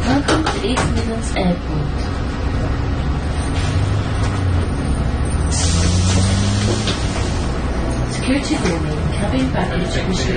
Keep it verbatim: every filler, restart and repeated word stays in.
Welcome to East Midlands Airport. Security warning, cabin baggage restricted.